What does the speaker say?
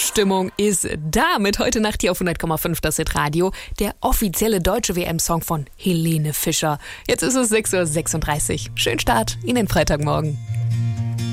WM-Stimmung ist da mit heute Nacht hier auf 100,5 das Hit-Radio, der offizielle deutsche WM-Song von Helene Fischer. Jetzt ist es 6:36 Uhr. Schönen Start in den Freitagmorgen.